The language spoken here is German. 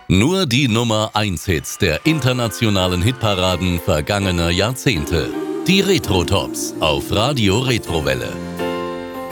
Nur die Nummer 1 Hits der internationalen Hitparaden vergangener Jahrzehnte. Die Retro-Tops auf Radio Retrowelle.